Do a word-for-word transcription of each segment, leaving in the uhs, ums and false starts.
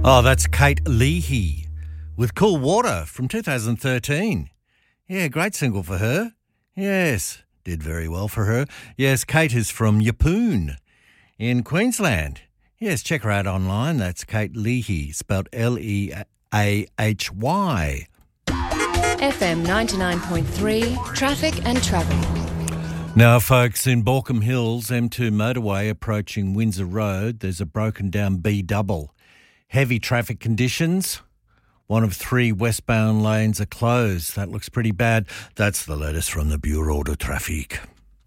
Oh, that's Kate Leahy with Cool Water from two thousand thirteen. Yeah, great single for her. Yes, did very well for her. Yes, Kate is from Yeppoon in Queensland. Yes, check her out online. That's Kate Leahy, spelled L E A H Y. F M ninety-nine point three, Traffic and Travel. Now, folks, in Baulkham Hills, M two motorway approaching Windsor Road, there's a broken down B-double. Heavy traffic conditions. One of three westbound lanes are closed. That looks pretty bad. That's the latest from the Bureau de Trafic.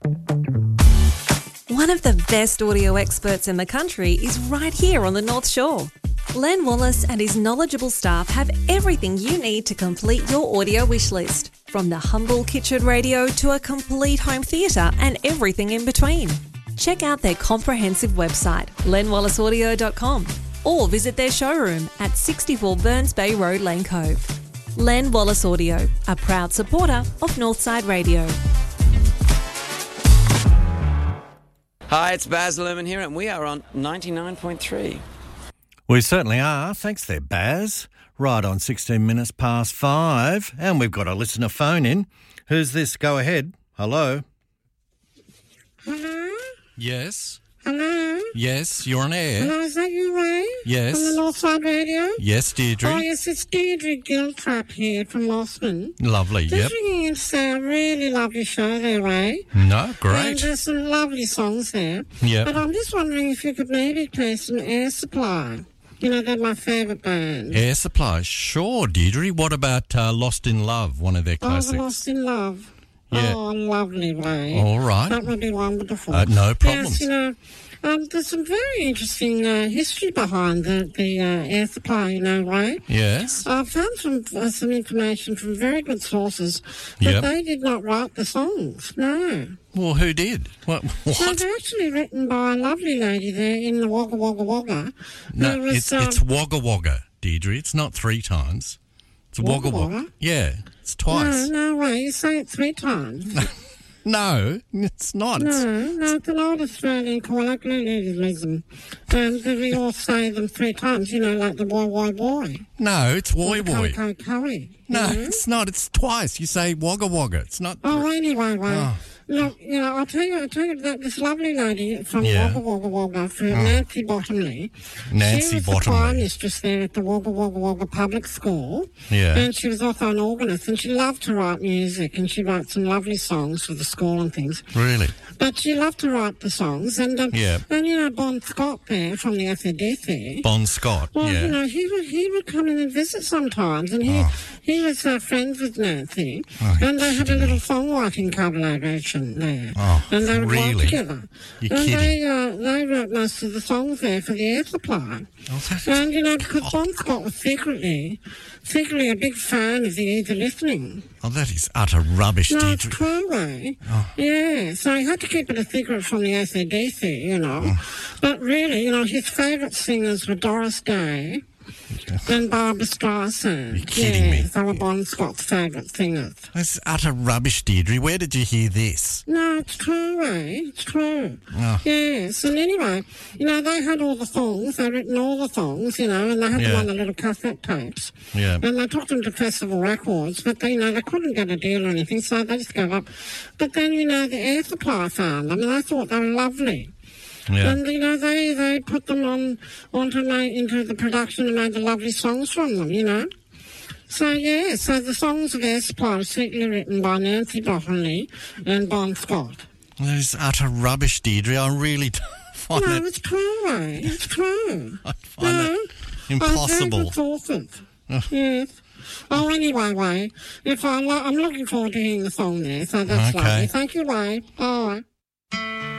One of the best audio experts in the country is right here on the North Shore. Len Wallace and his knowledgeable staff have everything you need to complete your audio wish list, from the humble kitchen radio to a complete home theatre and everything in between. Check out their comprehensive website, len wallace audio dot com, or visit their showroom at sixty-four Burns Bay Road, Lane Cove. Len Wallace Audio, a proud supporter of Northside Radio. Hi, it's Baz Luhrmann here, and we are on ninety-nine point three. We certainly are. Thanks there, Baz. Right on sixteen minutes past five, and we've got a listener phone in. Who's this? Go ahead. Hello. Hello? Yes. Hello? Yes, you're on air. Hello, is that you, Ray? Yes. From the Northside Radio? Yes, Deirdre. Oh, yes, it's Deirdre Giltrap here from Losman. Lovely, Just yep. ringing in to say a really lovely show there, Ray. No, And great. there's some lovely songs there. Yep. But I'm just wondering if you could maybe play some Air Supply. You know, they're my favourite band. Air Supply, sure, Deirdre. What about uh, Lost in Love, one of their Oh, classics? the Lost in Love. Yeah. Oh, lovely, Ray. All right. That would be wonderful. Uh, no problems. Yes, you know, um, there's some very interesting uh, history behind the, the uh, Air Supply, you know, Ray. Yes. I've found some uh, some information from very good sources that Yep. they did not write the songs. No. Well, who did? What? So what? they're actually written by a lovely lady there in the Wagga Wagga Wagga. No, who was, it's, um, it's Wagga Wagga, Deirdre. It's not three times. It's Wagga Wagga Wagga. Wagga? Yeah, it's twice. No, no way. You say it three times. No, it's not. It's, No, no, it's an old Australian colloquialism. And we all say them three times, you know, like the boy, boy, boy. no, it's Woy Woy. Coy, coy. No, you know? it's not. It's twice. You say Wagga Wagga. It's not. Oh, anyway, Ray. Oh. Look, you know, I'll tell you, I'll tell you that this lovely lady from Yeah. Wagga Wagga Wagga, from Nancy Bottomley. Nancy she was the Bottomley. choir mistress there at the Wagga Wagga Wagga Public School. Yeah. And she was also an organist, and she loved to write music, and she wrote some lovely songs for the school and things. Really? But she loved to write the songs, and um, Yeah. and you know, Bon Scott there from the S A D C. Bon Scott. Well, yeah. you know, he would he would come in and visit sometimes, and he Oh. he was uh, friends with Nancy, Oh, and they had a kidding little me. songwriting collaboration there, Oh, and they would really? work together. You're and kidding. they uh, they wrote most of the songs there for the Air Supply, Oh, that's- and you know, because Bon Scott was secretly secretly a big fan of the Easy Listening. oh, that is utter rubbish, No, it's Deirdre. true, Ray. Oh. Yeah, so he had to keep it a secret from the S A D C, you know. Oh. But really, you know, his favourite singers were Doris Day and Barbara Streisand. You're kidding yeah, me. They were Bon Scott's favourite singers. That's utter rubbish, Deirdre. Where did you hear this? No, it's true, Ray. It's true. Oh. Yes, and anyway, you know, they had all the songs. They'd written all the songs, you know, and they had Yeah. them on the little cassette tapes. Yeah. And they took them to Festival Records, but they, you know, they couldn't get a deal or anything, so they just gave up. But then, you know, the Air Supply found them, and they thought they were lovely. Yeah. And, you know, they, they put them on onto ma- into the production and made the lovely songs from them, you know. So, yeah, so the songs of Air Supply were secretly written by Nancy Bottomley and Bon Scott. That is utter rubbish, Deirdre. I really don't find No, that. it's true, Ray. It's true. I find no, that impossible. I'm very good Yes. Oh, anyway, Ray, if I lo- I'm looking forward to hearing the song there, so that's Okay. lovely. Thank you, Ray. Bye.